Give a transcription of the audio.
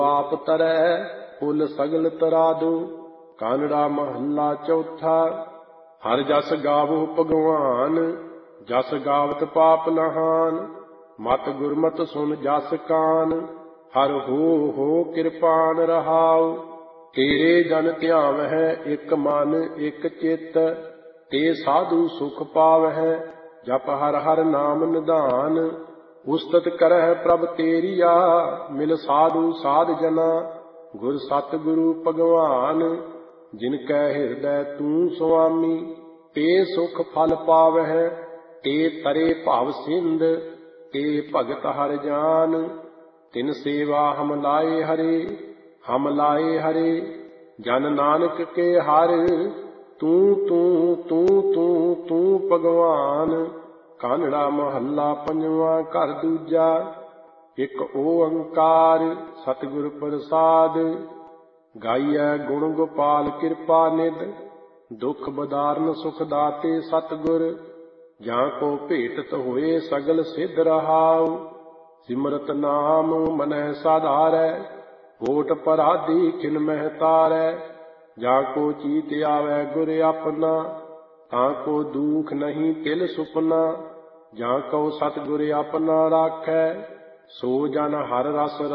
ਆਪ ਤਰੈ ਫੁੱਲ ਸਗਲ ਤਰਾਦੂ। ਕਾਨੜਾ ਮਹੱਲਾ ਚੌਥਾ। ਹਰਿ ਜਸ ਗਾਵੋ ਭਗਵਾਨ, ਜਸ ਗਾਵਤ ਪਾਪ ਨਹਾਨ। ਮਤ ਗੁਰਮਤਿ ਸੁਨ ਜਸ ਕਾਨ, ਹਰਿ ਹੋ ਕਿਰਪਾਨ ਰਹਾਉ। ਤੇਰੇ ਜਨ ਧਿਆਵਹਿ ਇਕ ਮਨ ਇਕ ਚਿਤ, ਤੇ ਸਾਧੂ ਸੁਖ ਪਾਵਹਿ ਜਪ ਹਰਿ ਹਰਿ ਨਾਮ ਨਿਧਾਨ। ਉਸਤਤ ਕਰਹਿ ਪ੍ਰਭ ਤੇਰੀਆ, ਮਿਲ ਸਾਧੂ ਸਾਧ ਜਨਾ। ਗੁਰ ਸਤਿ ਗੁਰੂ ਭਗਵਾਨ, ਜਿਨ ਕੈ ਹਿਰਦੈ ਤੂੰ ਸੁਆਮੀ। ਤੇ ਸੁਖ ਫਲ ਪਾਵਹਿ, ਤੇ ਤਰੇ ਭਵ ਸਿੰਧ, ਤੇ ਭਗਤ ਹਰਿ ਜਾਨ। ਤਿਨ ਸੇਵਾ ਹਮ ਲਾਏ ਹਰੇ, ਹਮ ਲਾਏ ਹਰੇ। ਜਨ ਨਾਨਕ ਕੇ ਹਰਿ, ਤੂੰ ਤੂੰ ਤੂੰ ਤੂੰ ਤੂੰ ਭਗਵਾਨ। ਕਾਨੜਾ ਮਹੱਲਾ ਪੰਜਵਾਂ ਘਰ ਦੂਜਾ। ਇਕ ਓੰਕਾਰ ਸਤਿਗੁਰ ਪ੍ਰਸਾਦਿ, ਗਾਈਐ ਗੁਣ ਗੋਪਾਲ ਕਿਰਪਾ ਨਿਧ। ਦੁਖ ਬਦਾਰਨ ਸੁਖ ਦਾਤੇ ਸਤਿਗੁਰ, ਜਾਂ ਕੋ ਭੇਟਤ ਹੋਏ ਸਗਲ ਸਿੱਧ ਰਹਾਉ। ਸਿਮਰਤ ਨਾਮ ਮਨਹਿ ਸਾਧਾਰੈ, ਓਟ ਪਰਾਧੀ ਖਿਨ ਮਹਿ ਤਾਰੈ। ਜਾਂ ਕੋ ਚੀਤ ਆਵੈ ਗੁਰ ਆਪਣਾ, ਤਾਂ ਕੋ ਦੂਖ ਨਹੀਂ ਤਿਲ ਸੁਪਨਾ। ਜਾਂ ਕਉ ਸਤਿਗੁਰ ਆਪਣਾ ਰਾਖੈ, ਸੋ ਜਨ ਹਰਿ ਰਸ